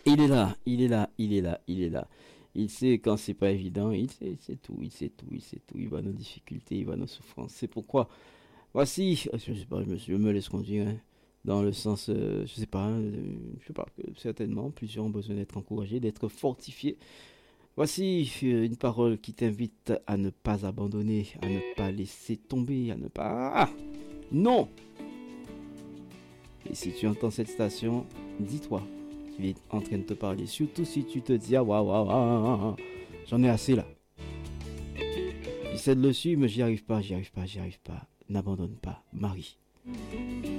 Il est là, il est là, il est là, il est là. Il sait quand c'est pas évident, il sait tout, il sait tout, il sait tout. Il voit nos difficultés, il voit nos souffrances. C'est pourquoi, voici, je sais pas, je me laisse conduire, hein, dans le sens, je sais pas, que certainement, plusieurs ont besoin d'être encouragés, d'être fortifiés. Voici une parole qui t'invite à ne pas abandonner, à ne pas laisser tomber, à ne pas... Ah, non. Et si tu entends cette station, dis-toi qu'il est en train de te parler. Surtout si tu te dis, ah, waouh, waouh, waouh, j'en ai assez là. J'essaie de le suivre, mais j'y arrive pas, j'y arrive pas, j'y arrive pas. N'abandonne pas, Marie.